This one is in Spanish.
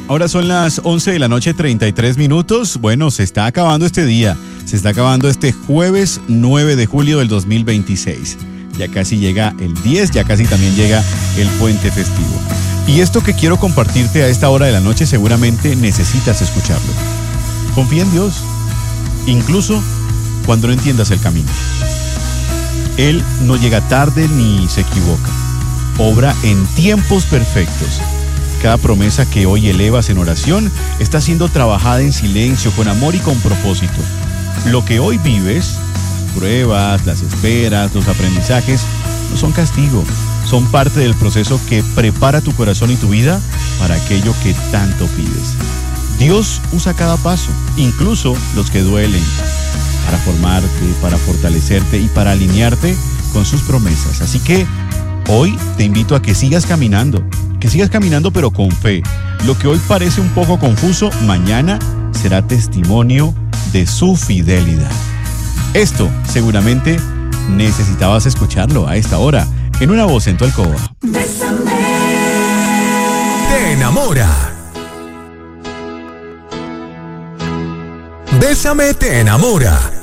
Ahora son las 11 de la noche, 33 minutos. Bueno, se está acabando este día. Se está acabando este jueves 9 de julio del 2026. Ya casi llega el 10, ya casi también llega el puente festivo. Y esto que quiero compartirte a esta hora de la noche seguramente necesitas escucharlo. Confía en Dios, incluso cuando no entiendas el camino. Él no llega tarde ni se equivoca. Obra en tiempos perfectos. Cada promesa que hoy elevas en oración está siendo trabajada en silencio, con amor y con propósito. Lo que hoy vives, las pruebas, las esperas, los aprendizajes, no son castigo, son parte del proceso que prepara tu corazón y tu vida para aquello que tanto pides. Dios usa cada paso, incluso los que duelen, para formarte, para fortalecerte y para alinearte con sus promesas. Así que hoy te invito a que sigas caminando pero con fe. Lo que hoy parece un poco confuso, mañana será testimonio de su fidelidad. Esto seguramente necesitabas escucharlo a esta hora, en Una Voz en tu Alcoba. Bésame. Te enamora. Bésame te enamora.